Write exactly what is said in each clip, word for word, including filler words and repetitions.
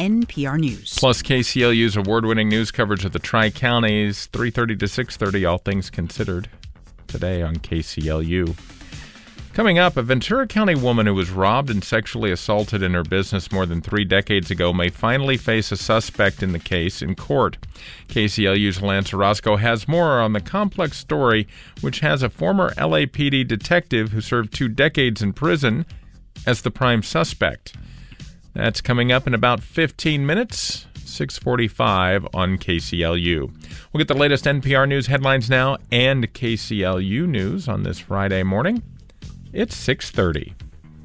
N P R News. Plus K C L U's award-winning news coverage of the Tri-Counties, three thirty to six thirty, all things considered, today on K C L U. Coming up, a Ventura County woman who was robbed and sexually assaulted in her business more than three decades ago may finally face a suspect in the case in court. K C L U's Lance Orozco has more on the complex story, which has a former L A P D detective who served two decades in prison as the prime suspect. That's coming up in about fifteen minutes, six forty-five on K C L U. We'll get the latest N P R News headlines now and K C L U news on this Friday morning. It's six thirty.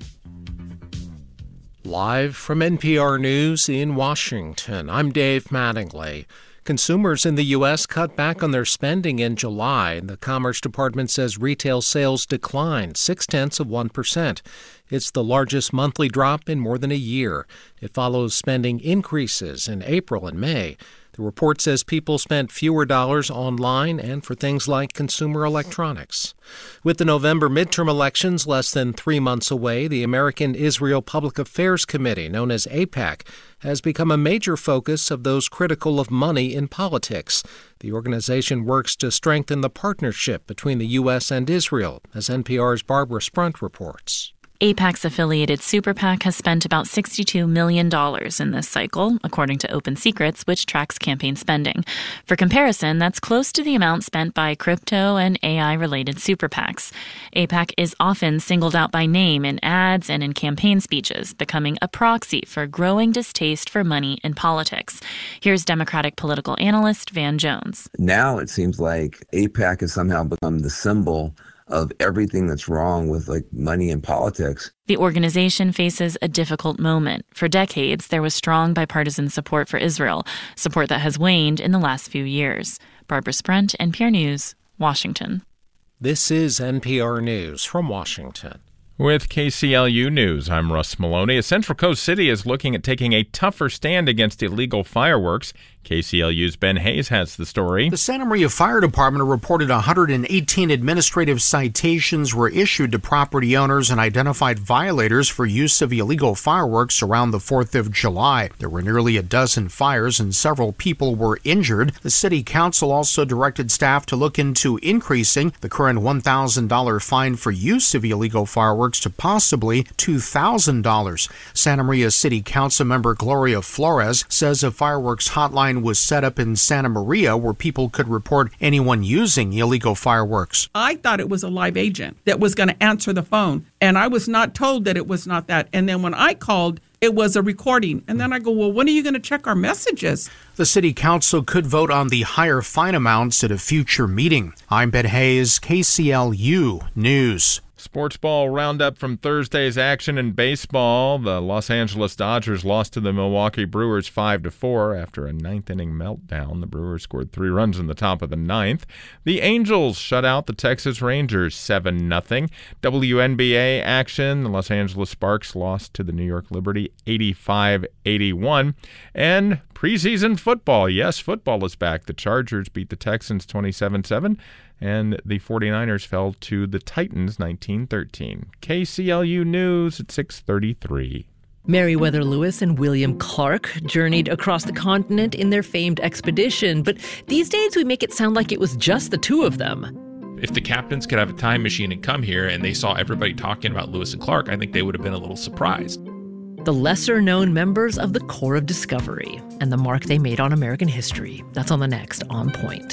Live from N P R News in Washington, I'm Dave Mattingly. Consumers in the U S cut back on their spending in July. The Commerce Department says retail sales declined six-tenths of one percent. It's the largest monthly drop in more than a year. It follows spending increases in April and May. The report says people spent fewer dollars online and for things like consumer electronics. With the November midterm elections less than three months away, the American Israel Public Affairs Committee, known as AIPAC, has become a major focus of those critical of money in politics. The organization works to strengthen the partnership between the U S and Israel, as N P R's Barbara Sprunt reports. AIPAC's affiliated Super PAC has spent about sixty-two million dollars in this cycle, according to Open Secrets, which tracks campaign spending. For comparison, that's close to the amount spent by crypto and A I-related Super PACs. AIPAC is often singled out by name in ads and in campaign speeches, becoming a proxy for growing distaste for money in politics. Here's Democratic political analyst Van Jones. Now it seems like AIPAC has somehow become the symbol of everything that's wrong with like money and politics. The organization faces a difficult moment. For decades, there was strong bipartisan support for Israel, support that has waned in the last few years. Barbara Sprunt, N P R News, Washington. This is N P R News from Washington. With K C L U News, I'm Russ Maloney. A Central Coast city is looking at taking a tougher stand against illegal fireworks. K C L U's Ben Hayes has the story. The Santa Maria Fire Department reported one hundred eighteen administrative citations were issued to property owners and identified violators for use of illegal fireworks around the fourth of July. There were nearly a dozen fires and several people were injured. The city council also directed staff to look into increasing the current one thousand dollars fine for use of illegal fireworks to possibly two thousand dollars. Santa Maria City Council member Gloria Flores says a fireworks hotline was set up in Santa Maria where people could report anyone using illegal fireworks. I thought it was a live agent that was going to answer the phone, and I was not told that it was not that. And then when I called, it was a recording. And then I go, well, when are you going to check our messages? The city council could vote on the higher fine amounts at a future meeting. I'm Ben Hayes, K C L U News. Sports ball roundup from Thursday's action in baseball. The Los Angeles Dodgers lost to the Milwaukee Brewers five to four after a ninth-inning meltdown. The Brewers scored three runs in the top of the ninth. The Angels shut out the Texas Rangers seven nothing. W N B A action. The Los Angeles Sparks lost to the New York Liberty eighty-five eighty-one. And preseason football. Yes, football is back. The Chargers beat the Texans twenty-seven seven. And the 49ers fell to the Titans nineteen thirteen. K C L U News at six thirty-three. Meriwether Lewis and William Clark journeyed across the continent in their famed expedition, but these days we make it sound like it was just the two of them. If the captains could have a time machine and come here and they saw everybody talking about Lewis and Clark, I think they would have been a little surprised. The lesser-known members of the Corps of Discovery and the mark they made on American history. That's on the next On Point.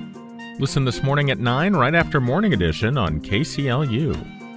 Listen this morning at nine, right after Morning Edition on K C L U.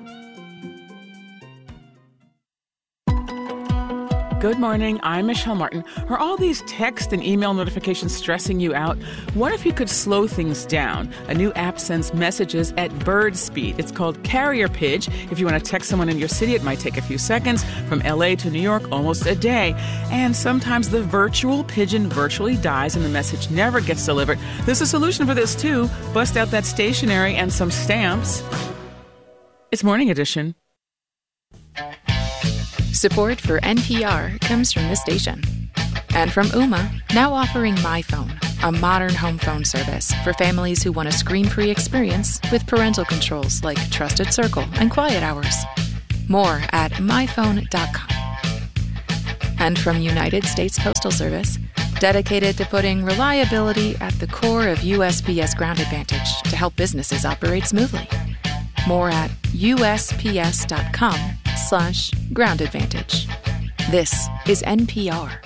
Good morning, I'm Michelle Martin. Are all these text and email notifications stressing you out? What if you could slow things down? A new app sends messages at bird speed. It's called Carrier Pidge. If you want to text someone in your city, it might take a few seconds. From L A to New York, almost a day. And sometimes the virtual pigeon virtually dies and the message never gets delivered. There's a solution for this, too. Bust out that stationery and some stamps. It's Morning Edition. Support for N P R comes from this station. And from Ooma, now offering MyPhone, a modern home phone service for families who want a screen-free experience with parental controls like Trusted Circle and Quiet Hours. More at my phone dot com. And from United States Postal Service, dedicated to putting reliability at the core of U S P S Ground Advantage to help businesses operate smoothly. More at usps.com slash ground advantage. This is N P R.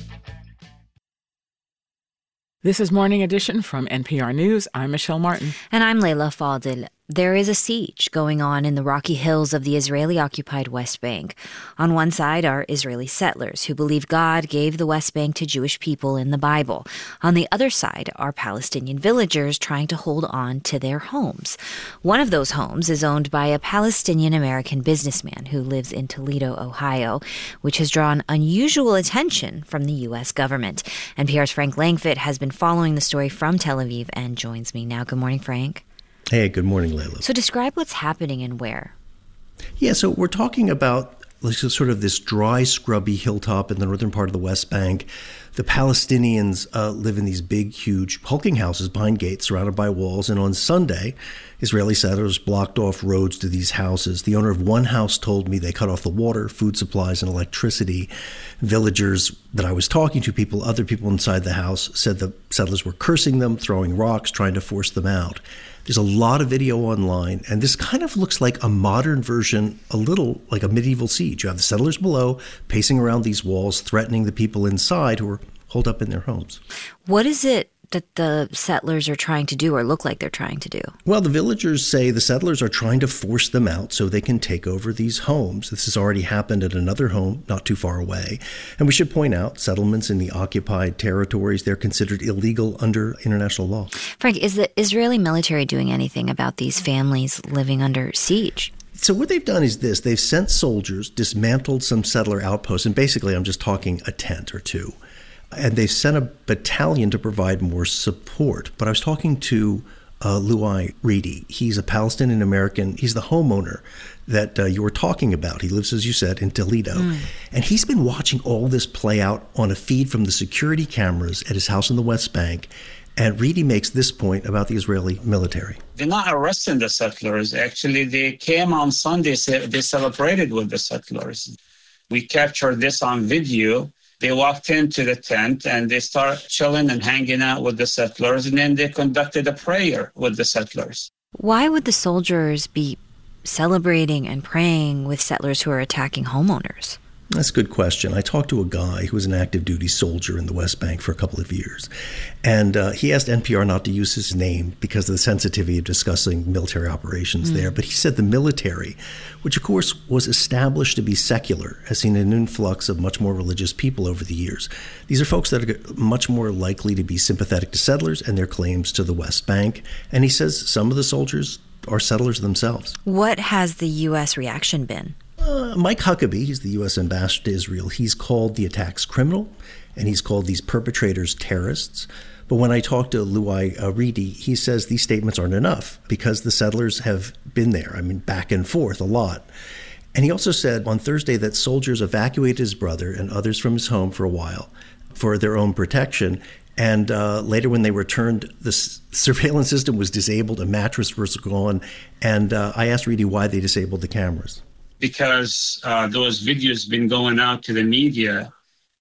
This is Morning Edition from N P R News. I'm Michelle Martin. And I'm Leila Fadil. There is a siege going on in the rocky hills of the Israeli-occupied West Bank. On one side are Israeli settlers who believe God gave the West Bank to Jewish people in the Bible. On the other side are Palestinian villagers trying to hold on to their homes. One of those homes is owned by a Palestinian-American businessman who lives in Toledo, Ohio, which has drawn unusual attention from the U S government. N P R's Frank Langfitt has been following the story from Tel Aviv and joins me now. Good morning, Frank. Hey, good morning, Leila. So describe what's happening and where. Yeah, so we're talking about like, sort of this dry, scrubby hilltop in the northern part of the West Bank. The Palestinians uh, live in these big, huge, hulking houses behind gates surrounded by walls. And on Sunday, Israeli settlers blocked off roads to these houses. The owner of one house told me they cut off the water, food supplies, and electricity. Villagers that I was talking to, people, other people inside the house, said the settlers were cursing them, throwing rocks, trying to force them out. There's a lot of video online, and this kind of looks like a modern version, a little like a medieval siege. You have the settlers below pacing around these walls, threatening the people inside who are holed up in their homes. What is it that the settlers are trying to do or look like they're trying to do? Well, the villagers say the settlers are trying to force them out so they can take over these homes. This has already happened at another home not too far away. And we should point out, settlements in the occupied territories, they're considered illegal under international law. Frank, is the Israeli military doing anything about these families living under siege? So what they've done is this. They've sent soldiers, dismantled some settler outposts, and basically I'm just talking a tent or two. And they sent a battalion to provide more support. But I was talking to uh, Luai Reedy. He's a Palestinian-American. He's the homeowner that uh, you were talking about. He lives, as you said, in Toledo. Mm. And he's been watching all this play out on a feed from the security cameras at his house in the West Bank. And Reedy makes this point about the Israeli military. They're not arresting the settlers. Actually, they came on Sunday. They celebrated with the settlers. We captured this on video. They walked into the tent and they started chilling and hanging out with the settlers, and then they conducted a prayer with the settlers. Why would the soldiers be celebrating and praying with settlers who are attacking homeowners? That's a good question. I talked to a guy who was an active duty soldier in the West Bank for a couple of years. And uh, he asked N P R not to use his name because of the sensitivity of discussing military operations mm. there. But he said the military, which of course was established to be secular, has seen an influx of much more religious people over the years. These are folks that are much more likely to be sympathetic to settlers and their claims to the West Bank. And he says some of the soldiers are settlers themselves. What has the U S reaction been? Uh, Mike Huckabee, he's the U S ambassador to Israel, he's called the attacks criminal, and he's called these perpetrators terrorists. But when I talked to Luai uh, Reedy, he says these statements aren't enough because the settlers have been there, I mean, back and forth a lot. And he also said on Thursday that soldiers evacuated his brother and others from his home for a while for their own protection. And uh, later when they returned, the s- surveillance system was disabled, a mattress was gone. And uh, I asked Reedy why they disabled the cameras. Because uh, those videos been going out to the media,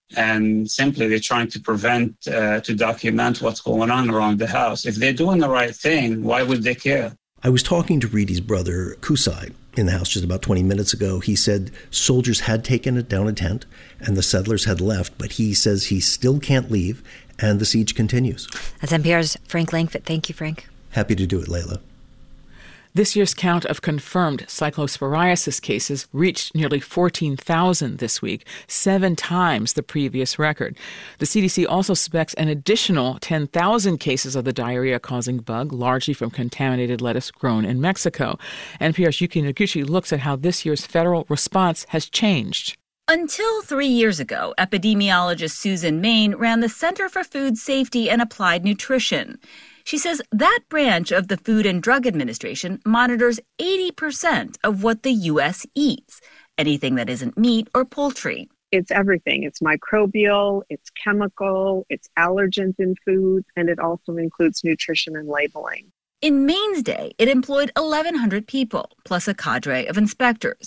and simply they're trying to prevent, uh, to document what's going on around the house. If they're doing the right thing, why would they care? I was talking to Reedy's brother, Kusai, in the house just about twenty minutes ago. He said soldiers had taken it down a tent and the settlers had left, but he says he still can't leave and the siege continues. That's N P R's Frank Langfitt. Thank you, Frank. Happy to do it, Leila. This year's count of confirmed cyclosporiasis cases reached nearly fourteen thousand this week, seven times the previous record. The C D C also suspects an additional ten thousand cases of the diarrhea-causing bug, largely from contaminated lettuce grown in Mexico. N P R's Yuki Noguchi looks at how this year's federal response has changed. Until three years ago, epidemiologist Susan Main ran the Center for Food Safety and Applied Nutrition. She says that branch of the Food and Drug Administration monitors eighty percent of what the U S eats, anything that isn't meat or poultry. It's everything. It's microbial, it's chemical, it's allergens in food, and it also includes nutrition and labeling. In Maine's day, it employed eleven hundred people, plus a cadre of inspectors.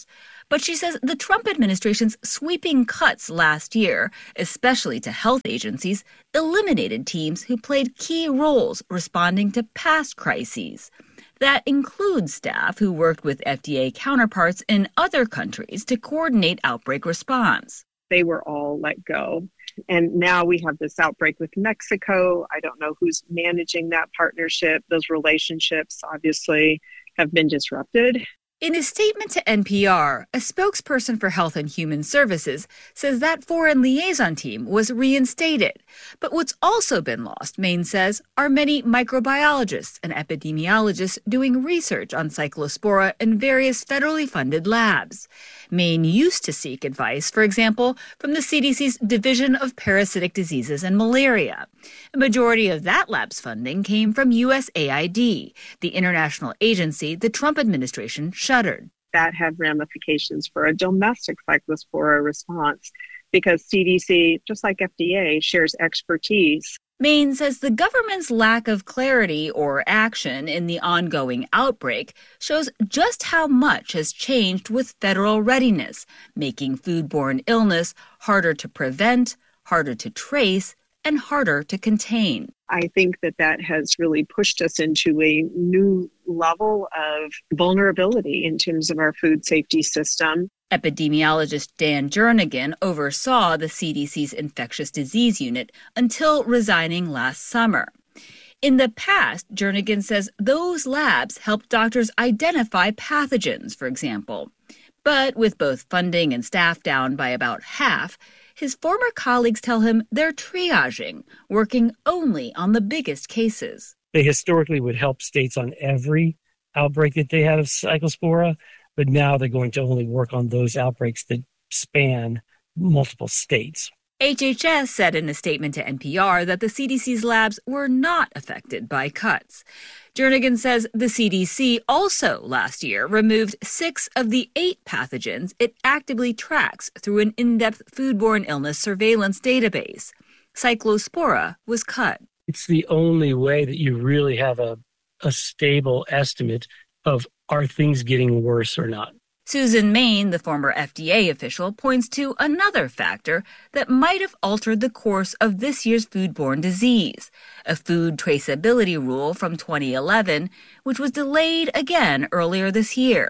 But she says the Trump administration's sweeping cuts last year, especially to health agencies, eliminated teams who played key roles responding to past crises. That includes staff who worked with F D A counterparts in other countries to coordinate outbreak response. They were all let go. And now we have this outbreak with Mexico. I don't know who's managing that partnership. Those relationships obviously have been disrupted. In a statement to N P R, a spokesperson for Health and Human Services says that foreign liaison team was reinstated. But what's also been lost, Maine says, are many microbiologists and epidemiologists doing research on Cyclospora in various federally funded labs. Maine used to seek advice, for example, from the C D C's Division of Parasitic Diseases and Malaria. A majority of that lab's funding came from U S A I D, the international agency the Trump administration shuttered. That had ramifications for a domestic Cyclospora response because C D C, just like F D A, shares expertise. Maine says the government's lack of clarity or action in the ongoing outbreak shows just how much has changed with federal readiness, making foodborne illness harder to prevent, harder to trace, and harder to contain. I think that that has really pushed us into a new level of vulnerability in terms of our food safety system. Epidemiologist Dan Jernigan oversaw the C D C's infectious disease unit until resigning last summer. In the past, Jernigan says those labs helped doctors identify pathogens, for example. But with both funding and staff down by about half, his former colleagues tell him they're triaging, working only on the biggest cases. They historically would help states on every outbreak that they had of Cyclospora, but now they're going to only work on those outbreaks that span multiple states. H H S said in a statement to N P R that the C D C's labs were not affected by cuts. Jernigan says the C D C also last year removed six of the eight pathogens it actively tracks through an in-depth foodborne illness surveillance database. Cyclospora was cut. It's the only way that you really have a, a stable estimate of are things getting worse or not. Susan Main, the former F D A official, points to another factor that might have altered the course of this year's foodborne disease, a food traceability rule from twenty eleven, which was delayed again earlier this year.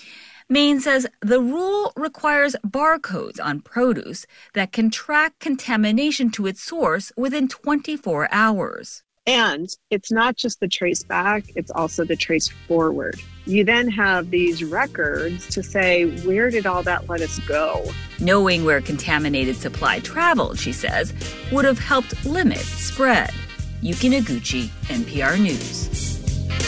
Main says the rule requires barcodes on produce that can track contamination to its source within twenty-four hours. And it's not just the trace back, it's also the trace forward. You then have these records to say, where did all that lettuce go? Knowing where contaminated supply traveled, she says, would have helped limit spread. Yuki Noguchi, N P R News.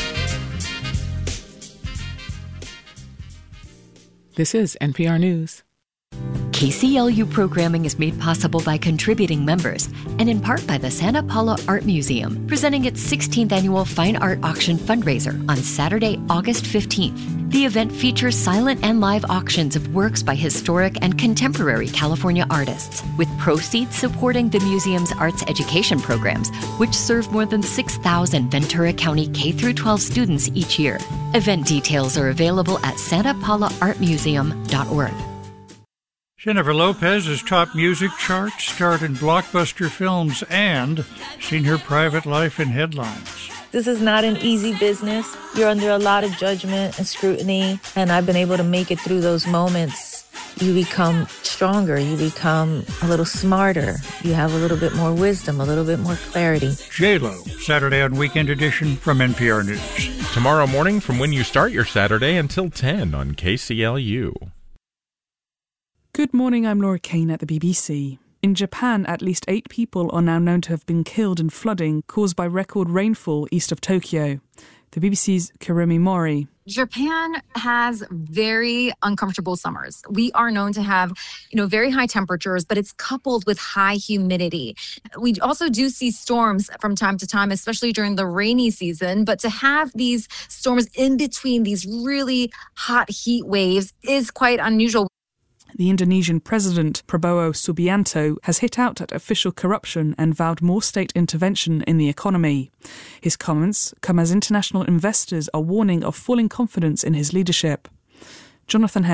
This is N P R News. K C L U programming is made possible by contributing members and in part by the Santa Paula Art Museum, presenting its sixteenth annual Fine Art Auction fundraiser on Saturday, August fifteenth. The event features silent and live auctions of works by historic and contemporary California artists, with proceeds supporting the museum's arts education programs, which serve more than six thousand Ventura County K through twelve students each year. Event details are available at santa paula art museum dot org. Jennifer Lopez has topped music charts, starred in blockbuster films, and seen her private life in headlines. This is not an easy business. You're under a lot of judgment and scrutiny, and I've been able to make it through those moments. You become stronger. You become a little smarter. You have a little bit more wisdom, a little bit more clarity. J-Lo, Saturday on Weekend Edition from N P R News. Tomorrow morning from when you start your Saturday until ten on K C L U. Good morning, I'm Laura Kane at the B B C. In Japan, at least eight people are now known to have been killed in flooding caused by record rainfall east of Tokyo. The B B C's Kurumi Mori. Japan has very uncomfortable summers. We are known to have, you know, very high temperatures, but it's coupled with high humidity. We also do see storms from time to time, especially during the rainy season. But to have these storms in between these really hot heat waves is quite unusual. The Indonesian president, Prabowo Subianto, has hit out at official corruption and vowed more state intervention in the economy. His comments come as international investors are warning of falling confidence in his leadership. Jonathan Head.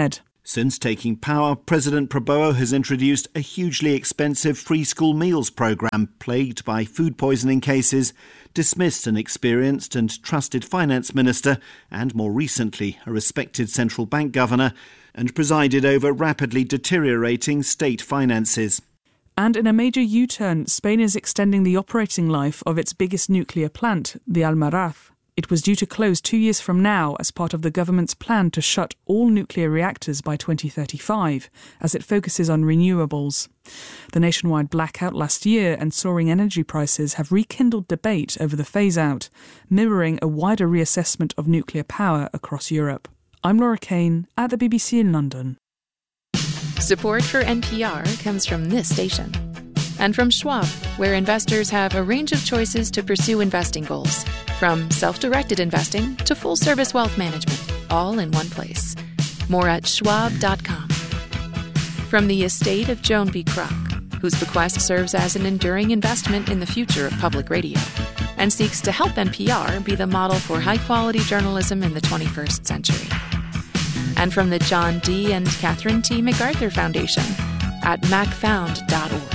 Since taking power, President Prabowo has introduced a hugely expensive free school meals program plagued by food poisoning cases, dismissed an experienced and trusted finance minister, and more recently a respected central bank governor, and presided over rapidly deteriorating state finances. And in a major U-turn, Spain is extending the operating life of its biggest nuclear plant, the Almaraz. It was due to close two years from now as part of the government's plan to shut all nuclear reactors by twenty thirty-five, as it focuses on renewables. The nationwide blackout last year and soaring energy prices have rekindled debate over the phase-out, mirroring a wider reassessment of nuclear power across Europe. I'm Laura Kane at the B B C in London. Support for N P R comes from this station. And from Schwab, where investors have a range of choices to pursue investing goals. From self-directed investing to full-service wealth management, all in one place. More at schwab dot com. From the estate of Joan B. Kroc, whose bequest serves as an enduring investment in the future of public radio, and seeks to help N P R be the model for high-quality journalism in the twenty-first century. And from the John D. and Catherine T. MacArthur Foundation at mac found dot org.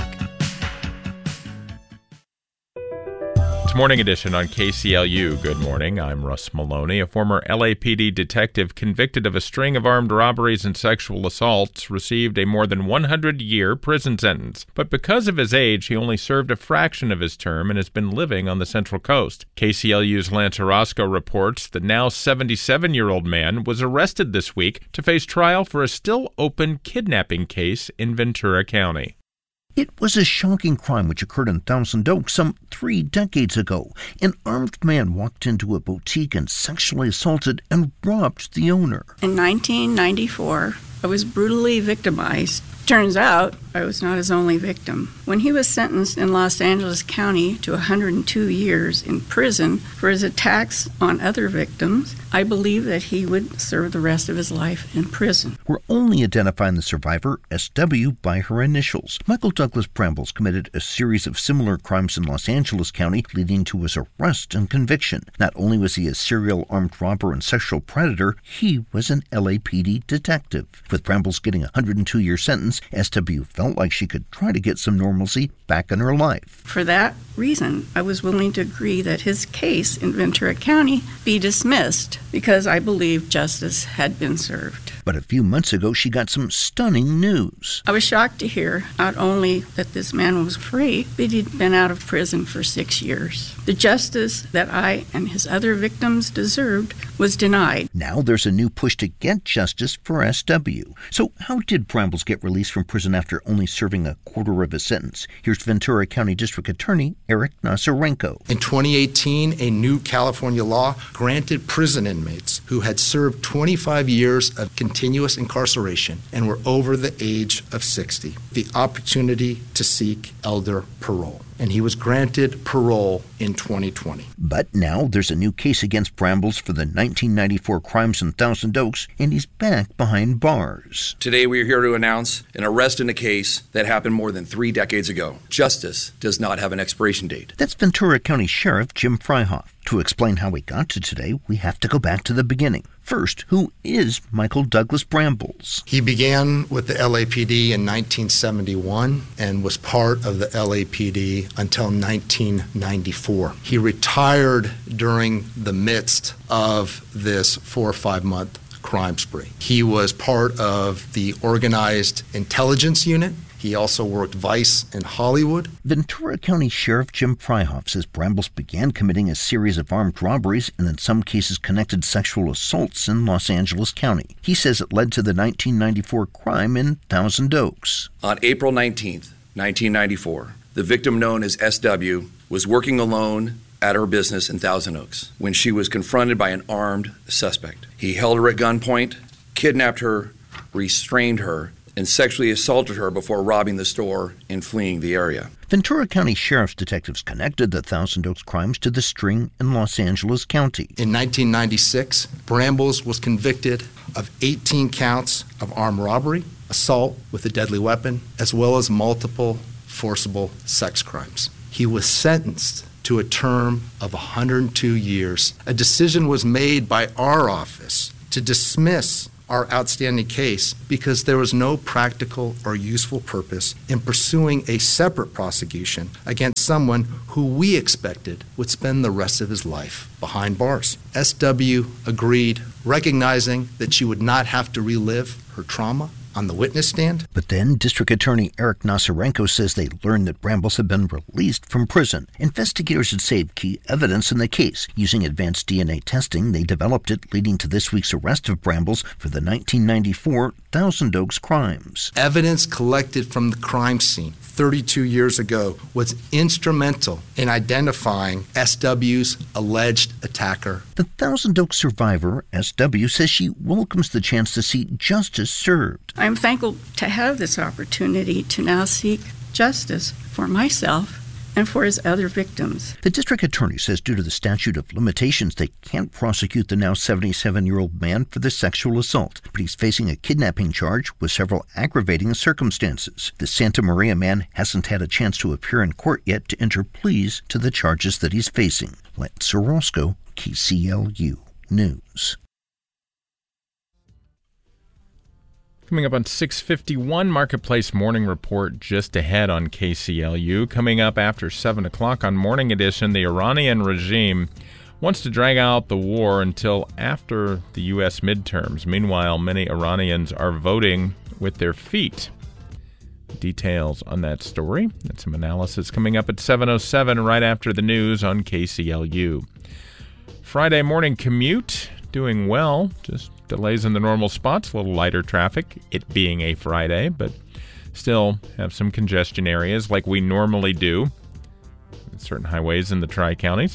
It's Morning Edition on K C L U. Good morning. I'm Russ Maloney. A former L A P D detective convicted of a string of armed robberies and sexual assaults received a more than one hundred year prison sentence. But because of his age, he only served a fraction of his term and has been living on the Central Coast. K C L U's Lance Orozco reports the now seventy-seven-year-old man was arrested this week to face trial for a still open kidnapping case in Ventura County. It was a shocking crime which occurred in Thousand Oaks some three decades ago. An armed man walked into a boutique and sexually assaulted and robbed the owner. In nineteen ninety-four, I was brutally victimized. Turns out I was not his only victim. When he was sentenced in Los Angeles County to one hundred two years in prison for his attacks on other victims, I believe that he would serve the rest of his life in prison. We're only identifying the survivor, S W, by her initials. Michael Douglas Brambles committed a series of similar crimes in Los Angeles County, leading to his arrest and conviction. Not only was he a serial armed robber and sexual predator, he was an L A P D detective. With Brambles getting a one hundred two year sentence, S W felt like she could try to get some normalcy back in her life. For that reason, I was willing to agree that his case in Ventura County be dismissed because I believed justice had been served. But a few months ago, she got some stunning news. I was shocked to hear not only that this man was free, but he'd been out of prison for six years. The justice that I and his other victims deserved was denied. Now there's a new push to get justice for S W. So how did Brambles get released from prison after only serving a quarter of his sentence? Here's Ventura County District Attorney Eric Nazarenko. In twenty eighteen, a new California law granted prison inmates who had served twenty-five years of continuous incarceration and were over the age of sixty the opportunity to seek elder parole. And he was granted parole in twenty twenty. But now there's a new case against Brambles for the nineteen ninety-four crimes in Thousand Oaks, and he's back behind bars. Today we are here to announce an arrest in a case that happened more than three decades ago. Justice does not have an expiration date. That's Ventura County Sheriff Jim Freihoff. To explain how we got to today, we have to go back to the beginning. First, who is Michael Douglas Brambles? He began with the L A P D in nineteen seventy-one and was part of the L A P D until nineteen ninety-four. He retired during the midst of this four or five month crime spree. He was part of the organized intelligence unit. He also worked Vice in Hollywood. Ventura County Sheriff Jim Freihoff says Brambles began committing a series of armed robberies and in some cases connected sexual assaults in Los Angeles County. He says it led to the nineteen ninety-four crime in Thousand Oaks. On April nineteenth, nineteen ninety-four, the victim known as S W was working alone at her business in Thousand Oaks when she was confronted by an armed suspect. He held her at gunpoint, kidnapped her, restrained her, and sexually assaulted her before robbing the store and fleeing the area. Ventura County Sheriff's detectives connected the Thousand Oaks crimes to the string in Los Angeles County. In nineteen ninety-six, Brambles was convicted of eighteen counts of armed robbery, assault with a deadly weapon, as well as multiple forcible sex crimes. He was sentenced to a term of one hundred two years. A decision was made by our office to dismiss our outstanding case because there was no practical or useful purpose in pursuing a separate prosecution against someone who we expected would spend the rest of his life behind bars. S W agreed, recognizing that she would not have to relive her trauma on the witness stand. But then District Attorney Eric Nasarenko says they learned that Brambles had been released from prison. Investigators had saved key evidence in the case. Using advanced D N A testing, they developed it, leading to this week's arrest of Brambles for the nineteen ninety-four Thousand Oaks crimes. Evidence collected from the crime scene thirty-two years ago was instrumental in identifying S W's alleged attacker. The Thousand Oaks survivor, S W, says she welcomes the chance to see justice served. I'm thankful to have this opportunity to now seek justice for myself and for his other victims. The district attorney says due to the statute of limitations, they can't prosecute the now seventy-seven-year-old man for the sexual assault, but he's facing a kidnapping charge with several aggravating circumstances. The Santa Maria man hasn't had a chance to appear in court yet to enter pleas to the charges that he's facing. Lance Orozco, K C L U News. Coming up on six fifty-one, Marketplace Morning Report just ahead on K C L U. Coming up after seven o'clock on Morning Edition, the Iranian regime wants to drag out the war until after the U S midterms. Meanwhile, many Iranians are voting with their feet. Details on that story and some analysis coming up at seven oh seven right after the news on K C L U. Friday morning commute, doing well, just delays in the normal spots, a little lighter traffic, it being a Friday, but still have some congestion areas like we normally do in certain highways in the Tri-Counties.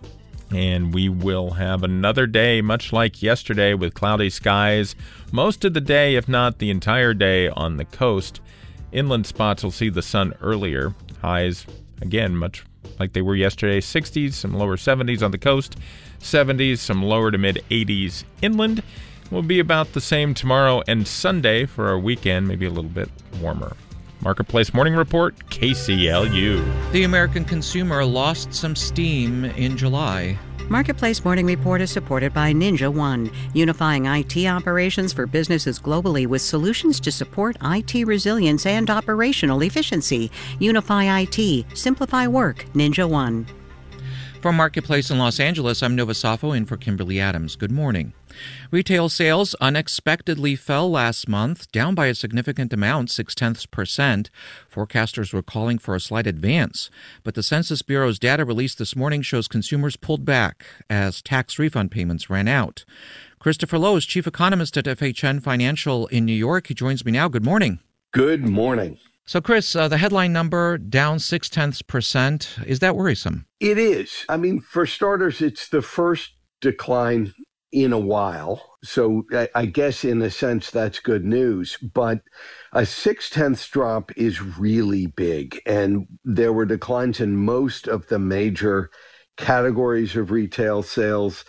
And we will have another day, much like yesterday, with cloudy skies most of the day, if not the entire day, on the coast. Inland spots will see the sun earlier. Highs, again, much like they were yesterday, sixties, some lower seventies on the coast, seventies, some lower to mid-eighties inland. Will be about the same tomorrow and Sunday for our weekend, maybe a little bit warmer. Marketplace Morning Report, K C L U. The American consumer lost some steam in July. Marketplace Morning Report is supported by Ninja One, unifying I T operations for businesses globally with solutions to support I T resilience and operational efficiency. Unify I T, simplify work, Ninja One. From Marketplace in Los Angeles, I'm Nova Safo in for Kimberly Adams. Good morning. Retail sales unexpectedly fell last month, down by a significant amount, six-tenths percent. Forecasters were calling for a slight advance. But the Census Bureau's data released this morning shows consumers pulled back as tax refund payments ran out. Christopher Lowe is chief economist at F H N Financial in New York. He joins me now. Good morning. Good morning. So, Chris, uh, the headline number down six-tenths percent. Is that worrisome? It is. I mean, for starters, it's the first decline in a while. So I, I guess in a sense that's good news. But a six-tenths drop is really big. And there were declines in most of the major categories of retail sales.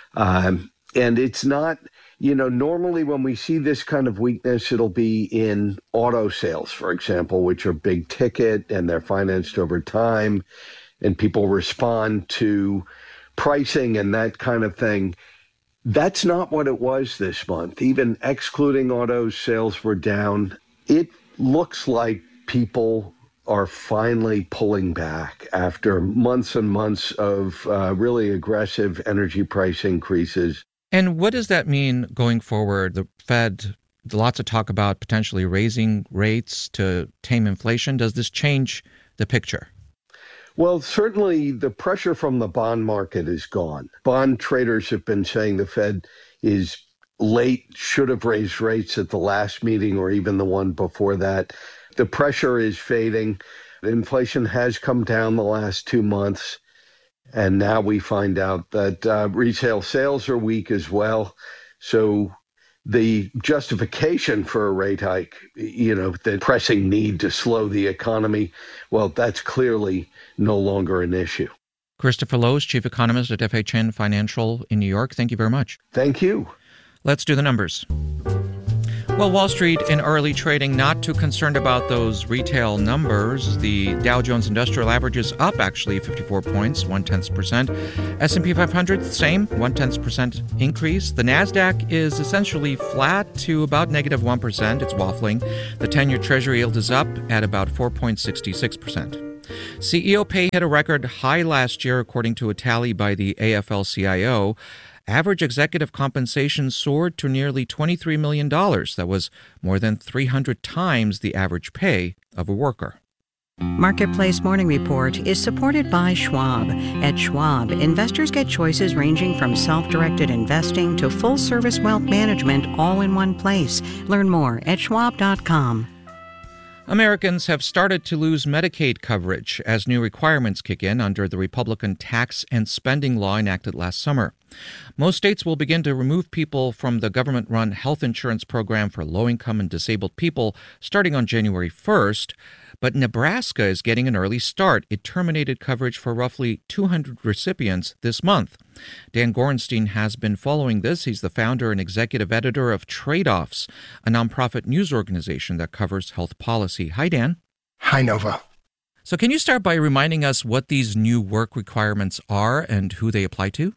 Um, and it's not... You know, normally when we see this kind of weakness, it'll be in auto sales, for example, which are big ticket and they're financed over time and people respond to pricing and that kind of thing. That's not what it was this month. Even excluding autos, sales were down. It looks like people are finally pulling back after months and months of uh, really aggressive energy price increases. And what does that mean going forward? The Fed, lots of talk about potentially raising rates to tame inflation. Does this change the picture? Well, certainly the pressure from the bond market is gone. Bond traders have been saying the Fed is late, should have raised rates at the last meeting or even the one before that. The pressure is fading. Inflation has come down the last two months. And now we find out that uh, retail sales are weak as well. So the justification for a rate hike, you know, the pressing need to slow the economy, well, that's clearly no longer an issue. Christopher Lowe, chief economist at F H N Financial in New York. Thank you very much. Thank you. Let's do the numbers. Well, Wall Street in early trading not too concerned about those retail numbers. The Dow Jones Industrial Average is up actually fifty-four points, one-tenth percent. S and P five hundred, same, one-tenth percent increase. The NASDAQ is essentially flat to about negative one percent. It's waffling. The ten-year Treasury yield is up at about four point six six percent. C E O pay hit a record high last year, according to a tally by the A F L C I O. Average executive compensation soared to nearly twenty-three million dollars. That was more than three hundred times the average pay of a worker. Marketplace Morning Report is supported by Schwab. At Schwab, investors get choices ranging from self-directed investing to full-service wealth management all in one place. Learn more at schwab dot com. Americans have started to lose Medicaid coverage as new requirements kick in under the Republican tax and spending law enacted last summer. Most states will begin to remove people from the government-run health insurance program for low-income and disabled people starting on January first. But Nebraska is getting an early start. It terminated coverage for roughly two hundred recipients this month. Dan Gorenstein has been following this. He's the founder and executive editor of Trade-Offs, a nonprofit news organization that covers health policy. Hi, Dan. Hi, Nova. So can you start by reminding us what these new work requirements are and who they apply to?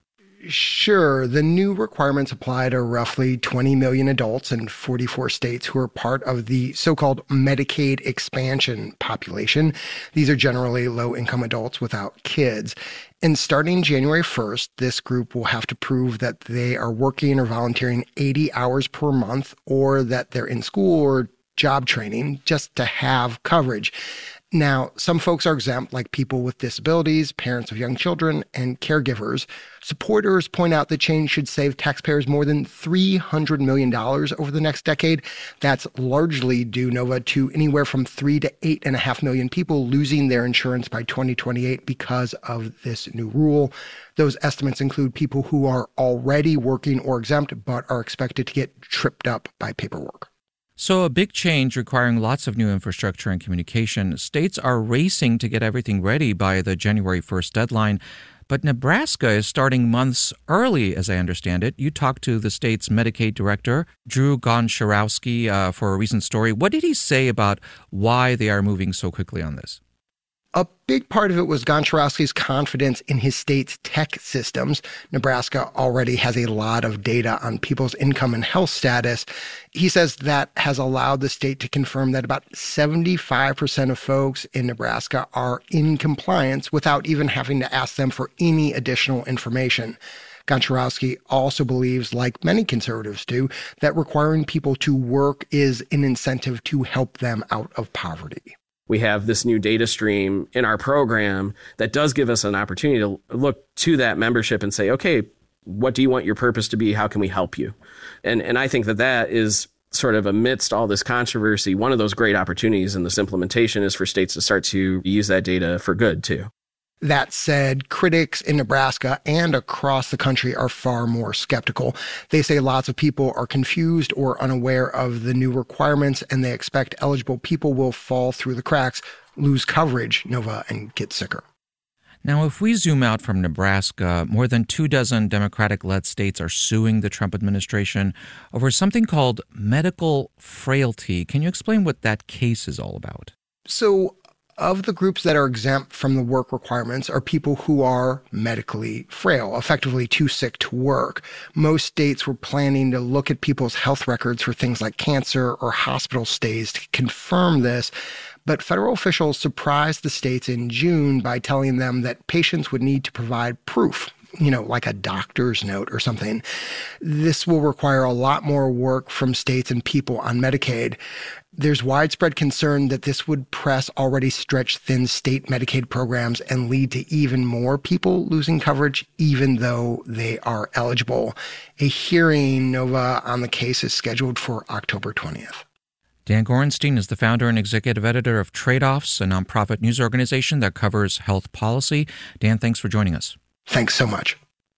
Sure. The new requirements apply to roughly twenty million adults in forty-four states who are part of the so-called Medicaid expansion population. These are generally low-income adults without kids. And starting January first, this group will have to prove that they are working or volunteering eighty hours per month, or that they're in school or job training just to have coverage. Now, some folks are exempt, like people with disabilities, parents of young children, and caregivers. Supporters point out the change should save taxpayers more than three hundred million dollars over the next decade. That's largely due, Nova, to anywhere from three to eight and a half million people losing their insurance by twenty twenty-eight because of this new rule. Those estimates include people who are already working or exempt, but are expected to get tripped up by paperwork. So a big change requiring lots of new infrastructure and communication. States are racing to get everything ready by the January first deadline. But Nebraska is starting months early, as I understand it. You talked to the state's Medicaid director, Drew Goncharowski, uh, for a recent story. What did he say about why they are moving so quickly on this? A big part of it was Goncharowski's confidence in his state's tech systems. Nebraska already has a lot of data on people's income and health status. He says that has allowed the state to confirm that about seventy-five percent of folks in Nebraska are in compliance without even having to ask them for any additional information. Goncharowski also believes, like many conservatives do, that requiring people to work is an incentive to help them out of poverty. We have this new data stream in our program that does give us an opportunity to look to that membership and say, okay, what do you want your purpose to be? How can we help you? And and I think that that is sort of amidst all this controversy, one of those great opportunities in this implementation is for states to start to use that data for good, too. That said, critics in Nebraska and across the country are far more skeptical. They say lots of people are confused or unaware of the new requirements, and they expect eligible people will fall through the cracks, lose coverage, Nova, and get sicker. Now, if we zoom out from Nebraska, more than two dozen Democratic-led states are suing the Trump administration over something called medical frailty. Can you explain what that case is all about? So, of the groups that are exempt from the work requirements are people who are medically frail, effectively too sick to work. Most states were planning to look at people's health records for things like cancer or hospital stays to confirm this. But federal officials surprised the states in June by telling them that patients would need to provide proof, you know, like a doctor's note or something. This will require a lot more work from states and people on Medicaid. There's widespread concern that this would press already stretched thin state Medicaid programs and lead to even more people losing coverage, even though they are eligible. A hearing, Nova, on the case is scheduled for October twentieth. Dan Gorenstein is the founder and executive editor of Trade-Offs, a nonprofit news organization that covers health policy. Dan, thanks for joining us. Thanks so much.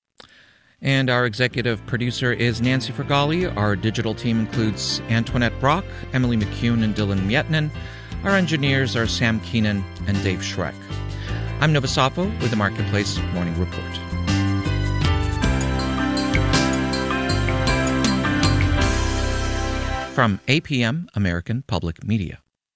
And our executive producer is Nancy Fergali. Our digital team includes Antoinette Brock, Emily McCune, and Dylan Mietnin. Our engineers are Sam Keenan and Dave Schreck. I'm Nova Safo with the Marketplace Morning Report. From A P M, American Public Media.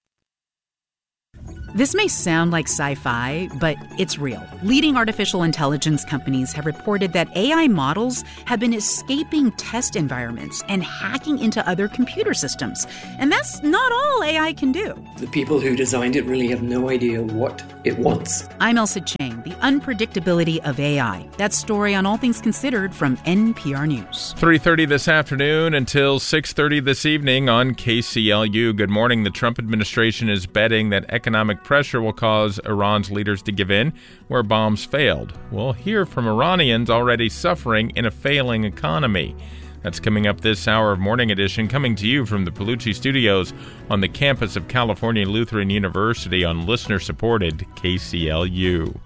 This may sound like sci-fi, but it's real. Leading artificial intelligence companies have reported that A I models have been escaping test environments and hacking into other computer systems. And that's not all A I can do. The people who designed it really have no idea what it wants. I'm Elsa Chang, the unpredictability of A I. That story on All Things Considered from N P R News. three thirty this afternoon until six thirty this evening on K C L U. Good morning. The Trump administration is betting that economic pressure will cause Iran's leaders to give in where bombs failed. We'll hear from Iranians already suffering in a failing economy. That's coming up this hour of Morning Edition, coming to you from the Palucci Studios on the campus of California Lutheran University on listener-supported K C L U.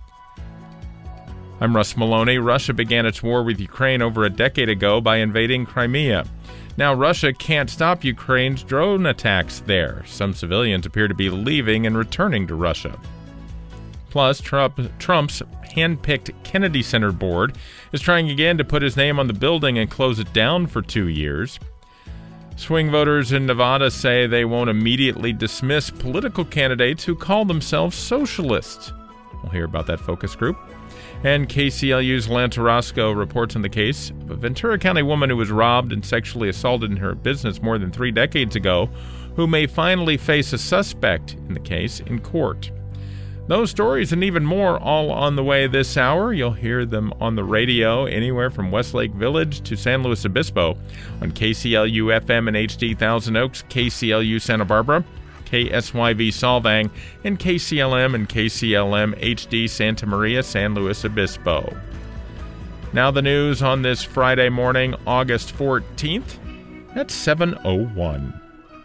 I'm Russ Maloney. Russia began its war with Ukraine over a decade ago by invading Crimea. Now, Russia can't stop Ukraine's drone attacks there. Some civilians appear to be leaving and returning to Russia. Plus, Trump, Trump's hand-picked Kennedy Center board is trying again to put his name on the building and close it down for two years. Swing voters in Nevada say they won't immediately dismiss political candidates who call themselves socialists. We'll hear about that focus group. And K C L U's Lanta Roscoe reports on the case of a Ventura County woman who was robbed and sexually assaulted in her business more than three decades ago, who may finally face a suspect in the case in court. Those stories and even more all on the way this hour. You'll hear them on the radio anywhere from Westlake Village to San Luis Obispo on K C L U F M and H D Thousand Oaks, K C L U Santa Barbara, K S Y V Solvang, and K C L M and K C L M H D Santa Maria, San Luis Obispo. Now the news on this Friday morning, August fourteenth at seven oh one.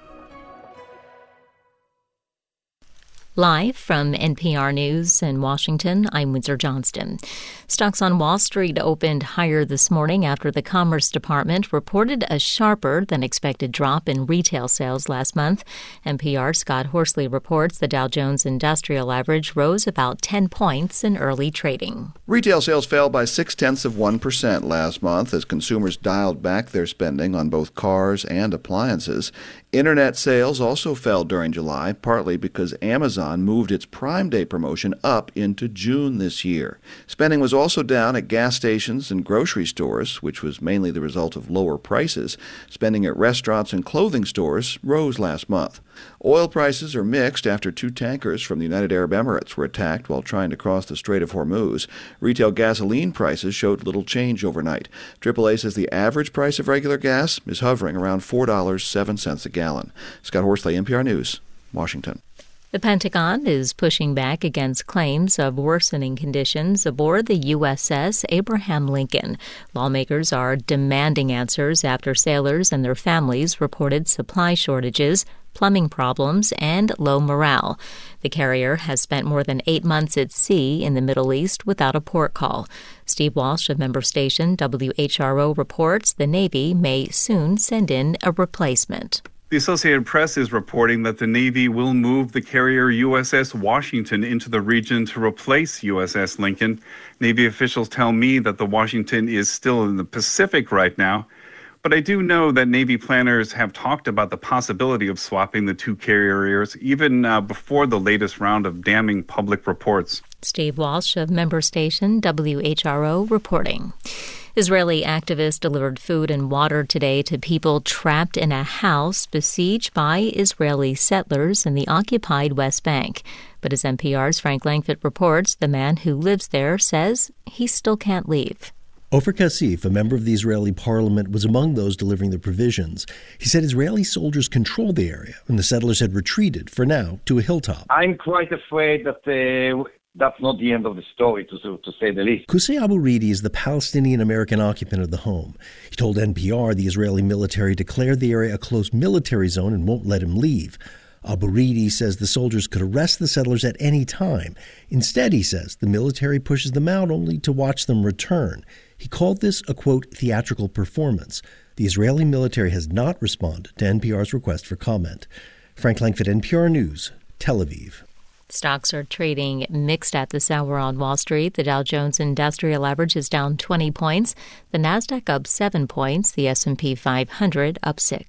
Live from N P R News in Washington, I'm Windsor Johnston. Stocks on Wall Street opened higher this morning after the Commerce Department reported a sharper than expected drop in retail sales last month. N P R's Scott Horsley reports the Dow Jones Industrial Average rose about ten points in early trading. Retail sales fell by six-tenths of one percent last month as consumers dialed back their spending on both cars and appliances. Internet sales also fell during July, partly because Amazon moved its Prime Day promotion up into June this year. Spending was also down at gas stations and grocery stores, which was mainly the result of lower prices. Spending at restaurants and clothing stores rose last month. Oil prices are mixed after two tankers from the United Arab Emirates were attacked while trying to cross the Strait of Hormuz. Retail gasoline prices showed little change overnight. triple A says the average price of regular gas is hovering around four dollars and seven cents a gallon. Scott Horsley, N P R News, Washington. The Pentagon is pushing back against claims of worsening conditions aboard the U S S Abraham Lincoln. Lawmakers are demanding answers after sailors and their families reported supply shortages, plumbing problems, and low morale. The carrier has spent more than eight months at sea in the Middle East without a port call. Steve Walsh of member station W H R O reports the Navy may soon send in a replacement. The Associated Press is reporting that the Navy will move the carrier U S S Washington into the region to replace U S S Lincoln. Navy officials tell me that the Washington is still in the Pacific right now, but I do know that Navy planners have talked about the possibility of swapping the two carriers even uh, before the latest round of damning public reports. Steve Walsh of member station W H R O reporting. Israeli activists delivered food and water today to people trapped in a house besieged by Israeli settlers in the occupied West Bank. But as N P R's Frank Langfitt reports, the man who lives there says he still can't leave. Ofer Kassif, a member of the Israeli parliament, was among those delivering the provisions. He said Israeli soldiers control the area and the settlers had retreated, for now, to a hilltop. I'm quite afraid that uh, that's not the end of the story, to, to say the least. Qusay Abu Ridi is the Palestinian-American occupant of the home. He told N P R the Israeli military declared the area a close military zone and won't let him leave. Abu Ridi says the soldiers could arrest the settlers at any time. Instead, he says, the military pushes them out only to watch them return. He called this a, quote, theatrical performance. The Israeli military has not responded to N P R's request for comment. Frank Langfitt, N P R News, Tel Aviv. Stocks are trading mixed at this hour on Wall Street. The Dow Jones Industrial Average is down twenty points. The Nasdaq up seven points. The S and P five hundred up six.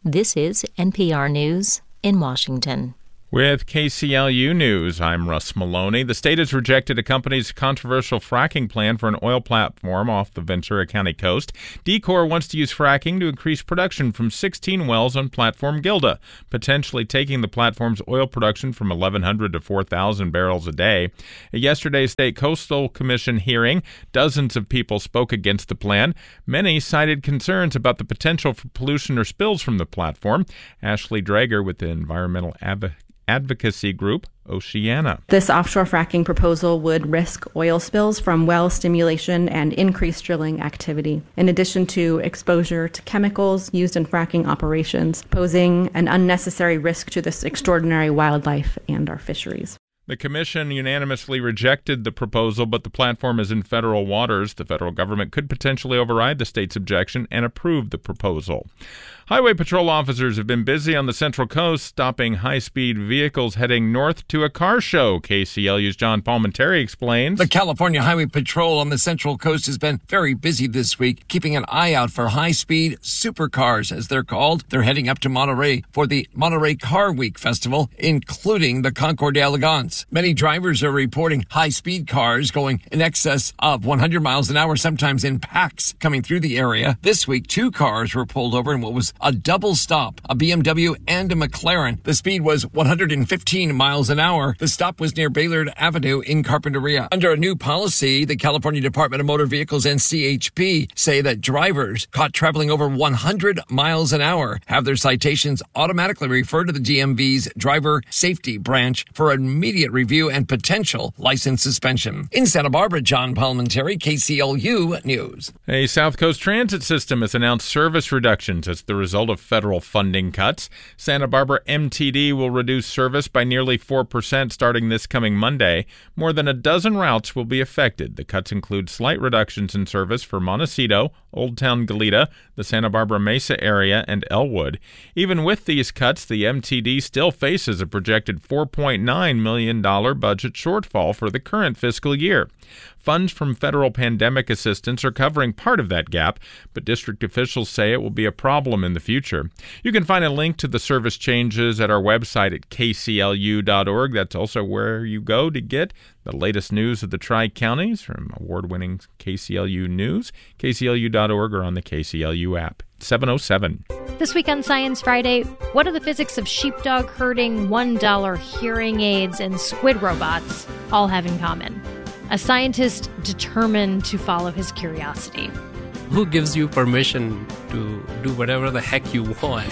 This is N P R News in Washington. With K C L U News, I'm Russ Maloney. The state has rejected a company's controversial fracking plan for an oil platform off the Ventura County coast. Decor wants to use fracking to increase production from sixteen wells on Platform Gilda, potentially taking the platform's oil production from eleven hundred to four thousand barrels a day. At yesterday's State Coastal Commission hearing, dozens of people spoke against the plan. Many cited concerns about the potential for pollution or spills from the platform. Ashley Drager with the Environmental Advocacy advocacy group Oceana. This offshore fracking proposal would risk oil spills from well stimulation and increased drilling activity, in addition to exposure to chemicals used in fracking operations, posing an unnecessary risk to this extraordinary wildlife and our fisheries. The commission unanimously rejected the proposal, but the platform is in federal waters. The federal government could potentially override the state's objection and approve the proposal. Highway patrol officers have been busy on the Central Coast, stopping high-speed vehicles heading north to a car show. K C L U's John Palmentary explains. The California Highway Patrol on the Central Coast has been very busy this week, keeping an eye out for high-speed supercars, as they're called. They're heading up to Monterey for the Monterey Car Week Festival, including the Concours d'Elegance. Many drivers are reporting high-speed cars going in excess of one hundred miles an hour, sometimes in packs, coming through the area. This week, two cars were pulled over in what was a double stop, a B M W and a McLaren. The speed was one hundred fifteen miles an hour. The stop was near Baylord Avenue in Carpinteria. Under a new policy, the California Department of Motor Vehicles and C H P say that drivers caught traveling over one hundred miles an hour have their citations automatically referred to the D M V's Driver Safety Branch for immediate review and potential license suspension. In Santa Barbara, John Palmentary, K C L U News. A South Coast Transit System has announced service reductions as the result of federal funding cuts. Santa Barbara M T D will reduce service by nearly four percent starting this coming Monday. More than a dozen routes will be affected. The cuts include slight reductions in service for Montecito, Old Town Goleta, the Santa Barbara Mesa area, and Elwood. Even with these cuts, the M T D still faces a projected four point nine million dollars budget shortfall for the current fiscal year. Funds from federal pandemic assistance are covering part of that gap, but district officials say it will be a problem in the future. You can find a link to the service changes at our website at K C L U dot org. That's also where you go to get the latest news of the Tri-Counties from award-winning K C L U News, K C L U dot org, or on the K C L U app. seven oh seven. This week on Science Friday, what are the physics of sheepdog herding, one dollar hearing aids, and squid robots all have in common? A scientist determined to follow his curiosity. Who gives you permission to do whatever the heck you want?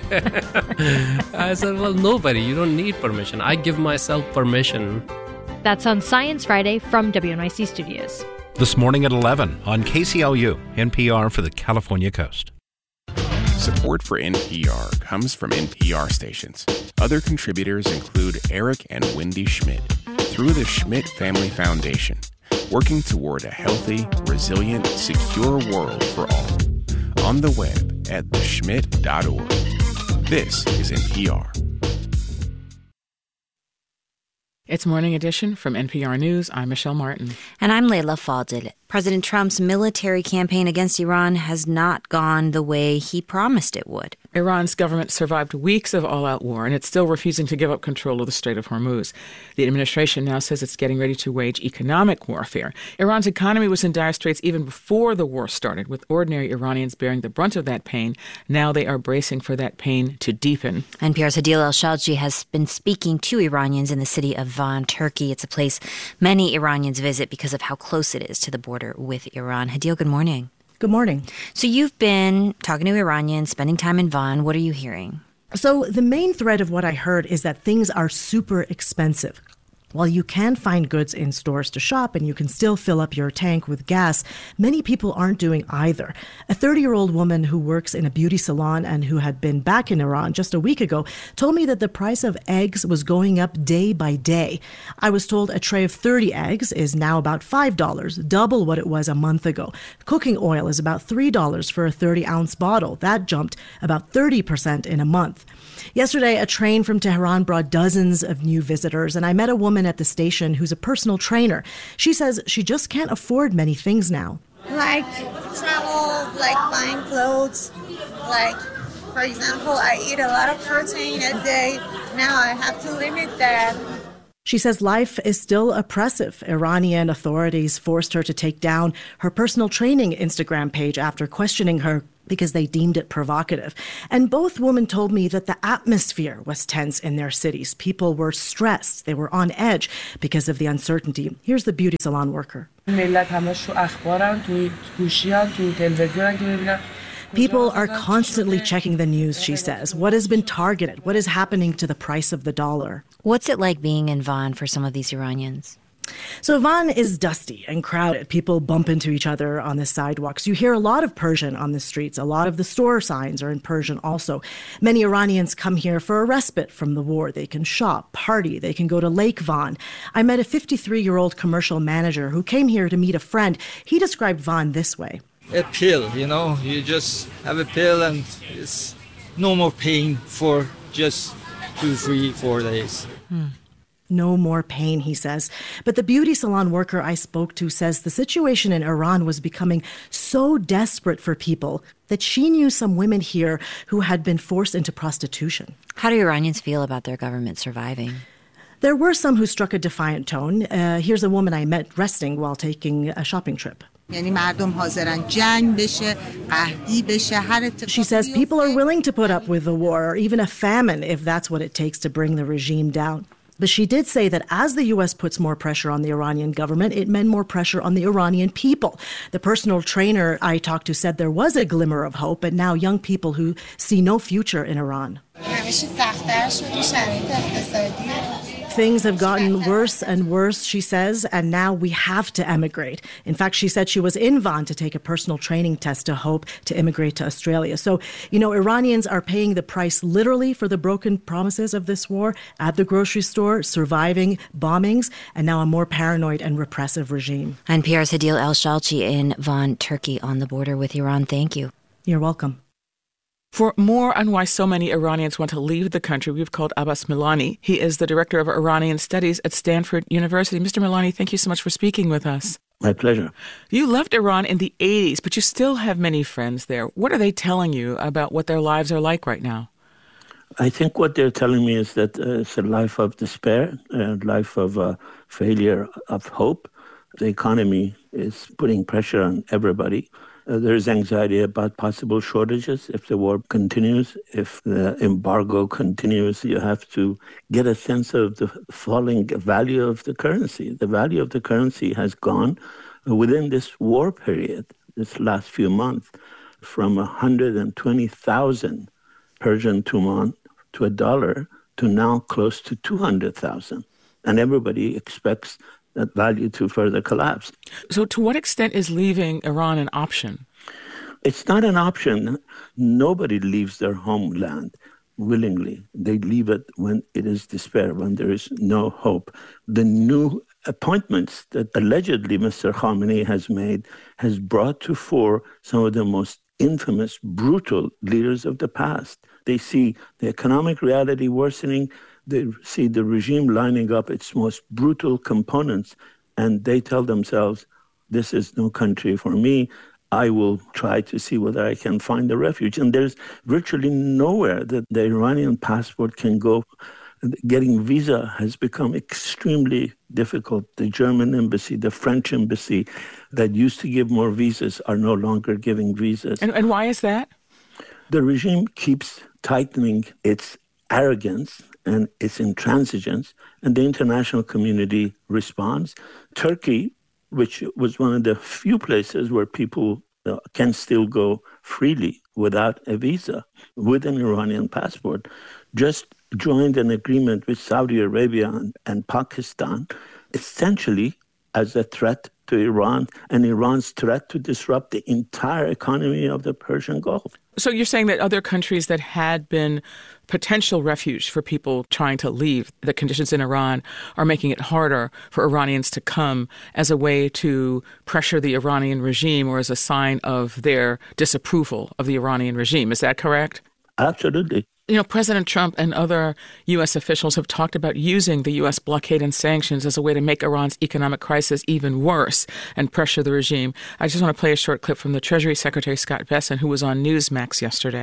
I said, well, nobody. You don't need permission. I give myself permission. That's on Science Friday from W N Y C Studios. This morning at eleven on K C L U, N P R for the California Coast. Support for N P R comes from N P R stations. Other contributors include Eric and Wendy Schmidt through the Schmidt Family Foundation, working toward a healthy, resilient, secure world for all. On the web at the schmidt dot org. This is N P R. It's Morning Edition from N P R News. I'm Michelle Martin. And I'm Leila Fadel. President Trump's military campaign against Iran has not gone the way he promised it would. Iran's government survived weeks of all-out war, and it's still refusing to give up control of the Strait of Hormuz. The administration now says it's getting ready to wage economic warfare. Iran's economy was in dire straits even before the war started, with ordinary Iranians bearing the brunt of that pain. Now they are bracing for that pain to deepen. N P R's Hadil El-Shalji has been speaking to Iranians in the city of Van, Turkey. It's a place many Iranians visit because of how close it is to the border with Iran. Hadil, good morning. Good morning. So you've been talking to Iranians, spending time in Van. What are you hearing? So the main thread of what I heard is that things are super expensive. While you can find goods in stores to shop and you can still fill up your tank with gas, many people aren't doing either. A thirty-year-old woman who works in a beauty salon and who had been back in Iran just a week ago told me that the price of eggs was going up day by day. I was told a tray of thirty eggs is now about five dollars, double what it was a month ago. Cooking oil is about three dollars for a thirty-ounce bottle. That jumped about thirty percent in a month. Yesterday, a train from Tehran brought dozens of new visitors, and I met a woman at the station who's a personal trainer. She says she just can't afford many things now. Like travel, like buying clothes, like For example, I eat a lot of protein a day. Now I have to limit that. She says life is still oppressive. Iranian authorities forced her to take down her personal training Instagram page after questioning her because they deemed it provocative. And both women told me that the atmosphere was tense in their cities. People were stressed. They were on edge because of the uncertainty. Here's the beauty salon worker. People are constantly checking the news, she says. What has been targeted? What is happening to the price of the dollar? What's it like being in Van for some of these Iranians? So Van is dusty and crowded. People bump into each other on the sidewalks. You hear a lot of Persian on the streets. A lot of the store signs are in Persian also. Many Iranians come here for a respite from the war. They can shop, party, they can go to Lake Van. I met a fifty-three-year-old commercial manager who came here to meet a friend. He described Van this way. A pill, you know, you just have a pill and it's no more pain for just two, three, four days. Hmm. No more pain, he says. But the beauty salon worker I spoke to says the situation in Iran was becoming so desperate for people that she knew some women here who had been forced into prostitution. How do Iranians feel about their government surviving? There were some who struck a defiant tone. Uh, here's a woman I met resting while taking a shopping trip. She says people are willing to put up with the war or even a famine if that's what it takes to bring the regime down. But she did say that as the U S puts more pressure on the Iranian government, it meant more pressure on the Iranian people. The personal trainer I talked to said there was a glimmer of hope, but now young people who see no future in Iran. Things have gotten worse and worse, she says, and now we have to emigrate. In fact, she said she was in Van to take a personal training test to hope to immigrate to Australia. So, you know, Iranians are paying the price literally for the broken promises of this war at the grocery store, surviving bombings, and now a more paranoid and repressive regime. N P R's Hadil El-Shalchi in Van, Turkey, on the border with Iran. Thank you. You're welcome. For more on why so many Iranians want to leave the country, we've called Abbas Milani. He is the director of Iranian Studies at Stanford University. Mister Milani, thank you so much for speaking with us. My pleasure. You left Iran in the eighties, but you still have many friends there. What are they telling you about what their lives are like right now? I think what they're telling me is that uh, it's a life of despair, a life of uh, failure of hope. The economy is putting pressure on everybody. Uh, there's anxiety about possible shortages if the war continues, if the embargo continues. You have to get a sense of the falling value of the currency. The value of the currency has gone within this war period, this last few months, from one hundred twenty thousand Persian tuman to a dollar to now close to two hundred thousand. And everybody expects that value to further collapse. So to what extent is leaving Iran an option? It's not an option. Nobody leaves their homeland willingly. They leave it when it is despair, when there is no hope. The new appointments that allegedly Mister Khamenei has made has brought to fore some of the most infamous, brutal leaders of the past. They see the economic reality worsening. They see the regime lining up its most brutal components, and they tell themselves, this is no country for me. I will try to see whether I can find a refuge. And there's virtually nowhere that the Iranian passport can go. Getting visa has become extremely difficult. The German embassy, the French embassy that used to give more visas are no longer giving visas. And, and why is that? The regime keeps tightening its arrogance and its intransigence, and the international community responds. Turkey, which was one of the few places where people uh, can still go freely without a visa with an Iranian passport, just joined an agreement with Saudi Arabia and, and Pakistan, essentially as a threat to Iran and Iran's threat to disrupt the entire economy of the Persian Gulf. So you're saying that other countries that had been potential refuge for people trying to leave, the conditions in Iran are making it harder for Iranians to come as a way to pressure the Iranian regime or as a sign of their disapproval of the Iranian regime. Is that correct? Absolutely. You know, President Trump and other U S officials have talked about using the U S blockade and sanctions as a way to make Iran's economic crisis even worse and pressure the regime. I just want to play a short clip from the Treasury Secretary Scott Bessent, who was on Newsmax yesterday.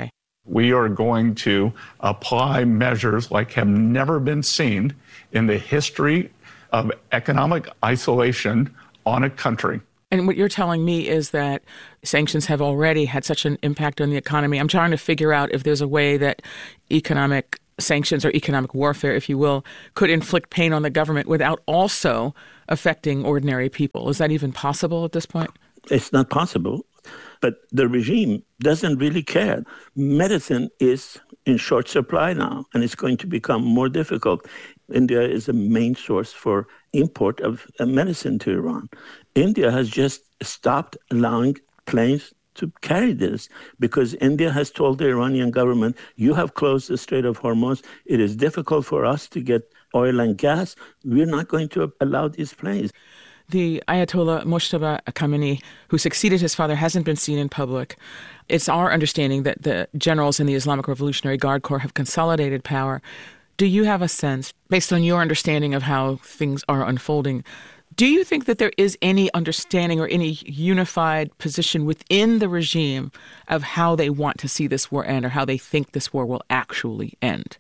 We are going to apply measures like have never been seen in the history of economic isolation on a country. And what you're telling me is that sanctions have already had such an impact on the economy. I'm trying to figure out if there's a way that economic sanctions or economic warfare, if you will, could inflict pain on the government without also affecting ordinary people. Is that even possible at this point? It's not possible. But the regime doesn't really care. Medicine is in short supply now, and it's going to become more difficult. India is a main source for import of medicine to Iran. India has just stopped allowing planes to carry this because India has told the Iranian government, you have closed the Strait of Hormuz. It is difficult for us to get oil and gas. We're not going to allow these planes. The Ayatollah Mojtaba Khamenei, who succeeded his father, hasn't been seen in public. It's our understanding that the generals in the Islamic Revolutionary Guard Corps have consolidated power. Do you have a sense, based on your understanding of how things are unfolding, do you think that there is any understanding or any unified position within the regime of how they want to see this war end or how they think this war will actually end?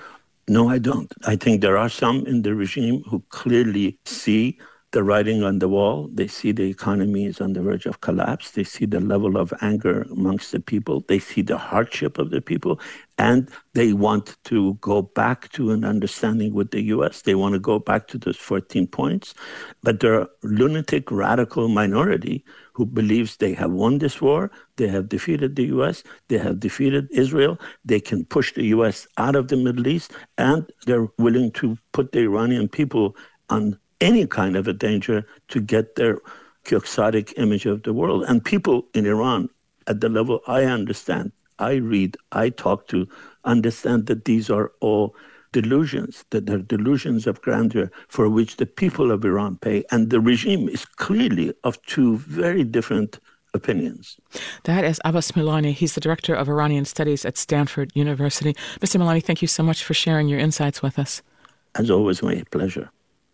No, I don't. I think there are some in the regime who clearly see the writing on the wall. They see the economy is on the verge of collapse. They see the level of anger amongst the people. They see the hardship of the people. And they want to go back to an understanding with the U S. They want to go back to those fourteen points. But there are lunatic, radical minority who believes they have won this war. They have defeated the U S. They have defeated Israel. They can push the U S out of the Middle East. And they're willing to put the Iranian people on any kind of a danger to get their quixotic image of the world. And people in Iran, at the level I understand, I read, I talk to, understand that these are all delusions, that they're delusions of grandeur for which the people of Iran pay. And the regime is clearly of two very different opinions. That is Abbas Milani. He's the director of Iranian Studies at Stanford University. Mister Milani, thank you so much for sharing your insights with us. As always, my pleasure.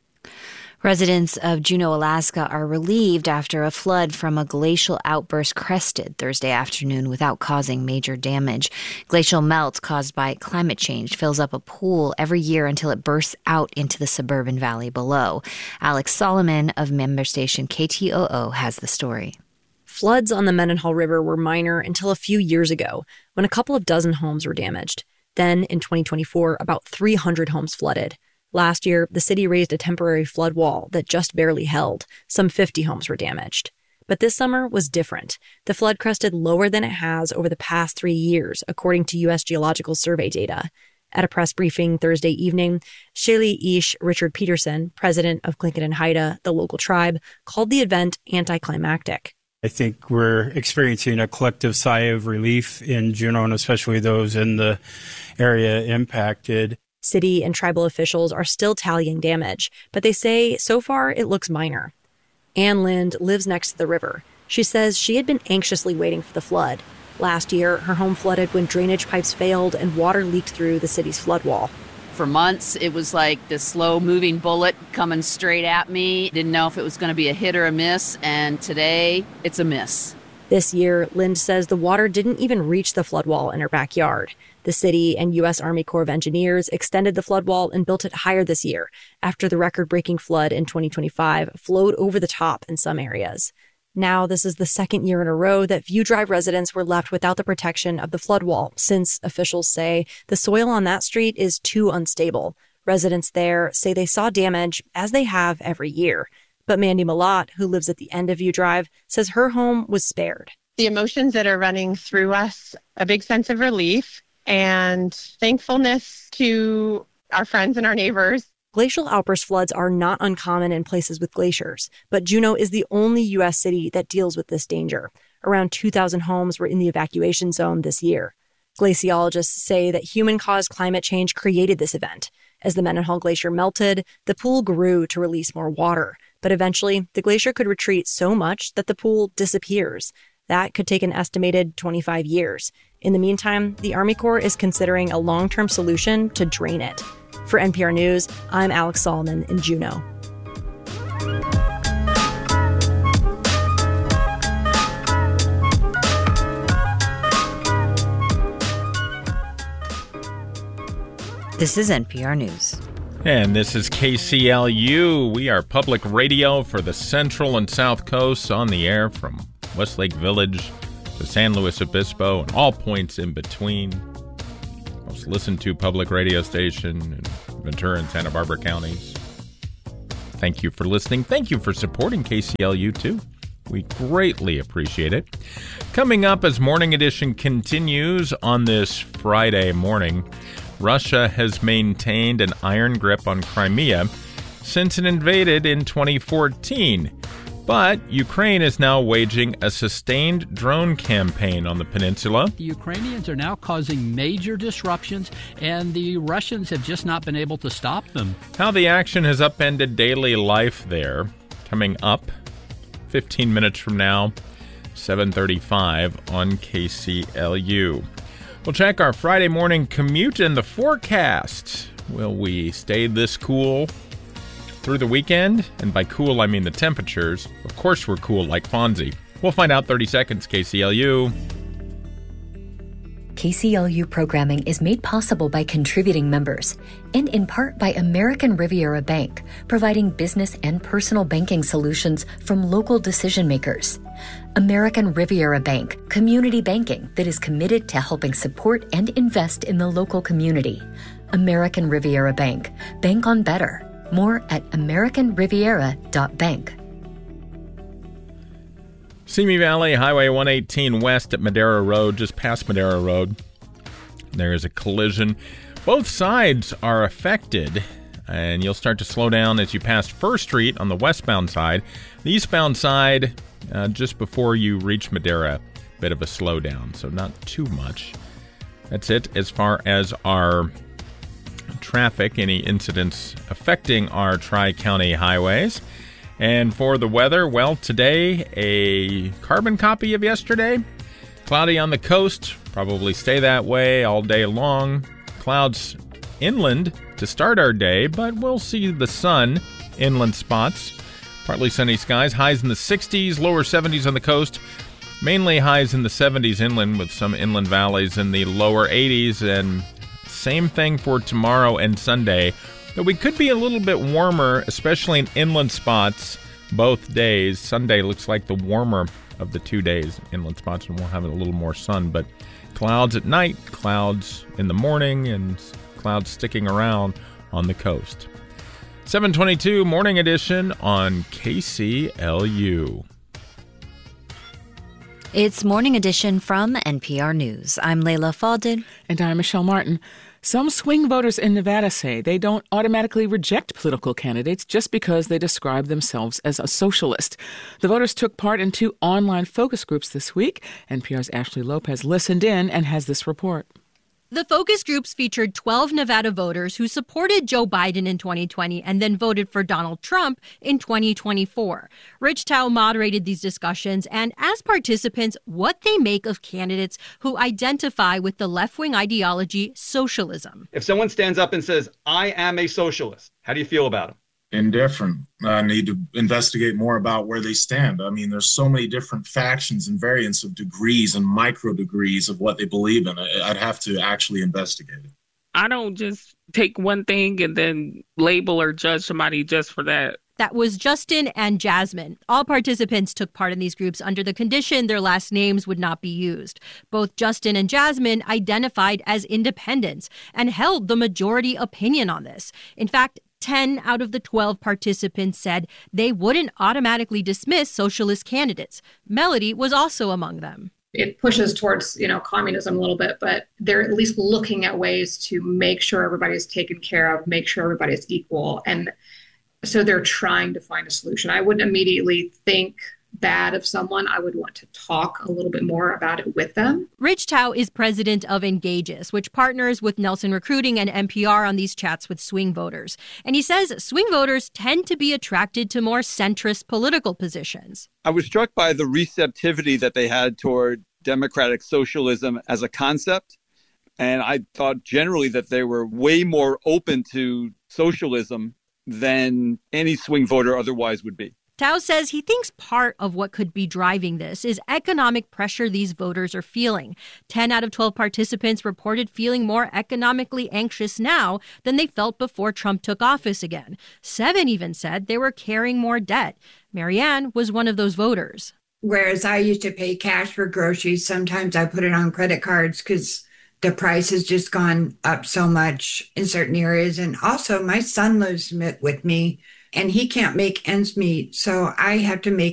Residents of Juneau, Alaska are relieved after a flood from a glacial outburst crested Thursday afternoon without causing major damage. Glacial melt caused by climate change fills up a pool every year until it bursts out into the suburban valley below. Alex Solomon of member station K T O O has the story. Floods on the Mendenhall River were minor until a few years ago, when a couple of dozen homes were damaged. Then, in twenty twenty-four, about three hundred homes flooded. Last year, the city raised a temporary flood wall that just barely held. Some fifty homes were damaged. But this summer was different. The flood crested lower than it has over the past three years, according to U S Geological Survey data. At a press briefing Thursday evening, Shaylee Ish Richard Peterson, president of Tlingit and Haida, the local tribe, called the event anticlimactic. I think we're experiencing a collective sigh of relief in Juneau, and especially those in the area impacted. City and tribal officials are still tallying damage, but they say so far it looks minor. Ann Lind lives next to the river. She says she had been anxiously waiting for the flood. Last year, her home flooded when drainage pipes failed and water leaked through the city's flood wall. For months, it was like this slow-moving bullet coming straight at me. Didn't know if it was going to be a hit or a miss, and today, it's a miss. This year, Lind says the water didn't even reach the flood wall in her backyard. The city and U S Army Corps of Engineers extended the flood wall and built it higher this year after the record-breaking flood in twenty twenty-five flowed over the top in some areas. Now, this is the second year in a row that View Drive residents were left without the protection of the flood wall, since officials say the soil on that street is too unstable. Residents there say they saw damage, as they have every year. But Mandy Malott, who lives at the end of View Drive, says her home was spared. The emotions that are running through us, a big sense of relief and thankfulness to our friends and our neighbors. Glacial outburst floods are not uncommon in places with glaciers, but Juneau is the only U S city that deals with this danger. Around two thousand homes were in the evacuation zone this year. Glaciologists say that human-caused climate change created this event. As the Mendenhall Glacier melted, the pool grew to release more water, but eventually the glacier could retreat so much that the pool disappears. That could take an estimated twenty-five years. In the meantime, the Army Corps is considering a long-term solution to drain it. For N P R News, I'm Alex Solomon in Juneau. This is N P R News. And this is K C L U. We are public radio for the Central and South Coasts, on the air from Westlake Village to San Luis Obispo and all points in between. Most listened to public radio station in Ventura and Santa Barbara counties. Thank you for listening. Thank you for supporting K C L U too. We greatly appreciate it. Coming up as Morning Edition continues on this Friday morning, Russia has maintained an iron grip on Crimea since it invaded in twenty fourteen. But Ukraine is now waging a sustained drone campaign on the peninsula. The Ukrainians are now causing major disruptions, and the Russians have just not been able to stop them. How the action has upended daily life there. Coming up fifteen minutes from now, seven thirty-five on K C L U. We'll check our Friday morning commute and the forecast. Will we stay this cool through the weekend? And by cool, I mean the temperatures. Of course we're cool like Fonzie. We'll find out thirty seconds, K C L U. K C L U programming is made possible by contributing members and in part by American Riviera Bank, providing business and personal banking solutions from local decision makers. American Riviera Bank, community banking that is committed to helping support and invest in the local community. American Riviera Bank, bank on better. More at american riviera dot bank. Simi Valley Highway one eighteen west at Madera Road, just past Madera Road. There is a collision. Both sides are affected, and you'll start to slow down as you pass First Street on the westbound side. The eastbound side, uh, just before you reach Madera, bit of a slowdown, so not too much. That's it as far as our traffic, any incidents affecting our Tri-County highways. And for the weather, well, today, a carbon copy of yesterday. Cloudy on the coast, probably stay that way all day long. Clouds inland to start our day, but we'll see the sun, inland spots. Partly sunny skies, highs in the sixties, lower seventies on the coast. Mainly highs in the seventies inland with some inland valleys in the lower eighties. And same thing for tomorrow and Sunday. But we could be a little bit warmer, especially in inland spots, both days. Sunday looks like the warmer of the two days, inland spots, and we'll have a little more sun. But clouds at night, clouds in the morning, and clouds sticking around on the coast. seven twenty-two Morning Edition on K C L U. It's Morning Edition from N P R News. I'm Layla Fadil. And I'm Michelle Martin. Some swing voters in Nevada say they don't automatically reject political candidates just because they describe themselves as a socialist. The voters took part in two online focus groups this week. N P R's Ashley Lopez listened in and has this report. The focus groups featured twelve Nevada voters who supported Joe Biden in twenty twenty and then voted for Donald Trump in twenty twenty-four. Rich Tao moderated these discussions and asked participants what they make of candidates who identify with the left-wing ideology socialism. If someone stands up and says, I am a socialist, how do you feel about them? Indifferent. I need to investigate more about where they stand. I mean, there's so many different factions and variants of degrees and micro degrees of what they believe in. I'd have to actually investigate it. I don't just take one thing and then label or judge somebody just for that. That was Justin and Jasmine. All participants took part in these groups under the condition their last names would not be used. Both Justin and Jasmine identified as independents and held the majority opinion on this. In fact, ten out of the twelve participants said they wouldn't automatically dismiss socialist candidates. Melody was also among them. It pushes towards, you know, communism a little bit, but they're at least looking at ways to make sure everybody's taken care of, make sure everybody's equal. And so they're trying to find a solution. I wouldn't immediately think bad of someone. I would want to talk a little bit more about it with them. Rich Tao is president of Engages, which partners with Nelson Recruiting and N P R on these chats with swing voters. And he says swing voters tend to be attracted to more centrist political positions. I was struck by the receptivity that they had toward democratic socialism as a concept. And I thought generally that they were way more open to socialism than any swing voter otherwise would be. Tao says he thinks part of what could be driving this is economic pressure these voters are feeling. ten out of twelve participants reported feeling more economically anxious now than they felt before Trump took office again. Seven even said they were carrying more debt. Marianne was one of those voters. Whereas I used to pay cash for groceries, sometimes I put it on credit cards because the price has just gone up so much in certain areas. And also, my son lives with me, and he can't make ends meet. So I have to make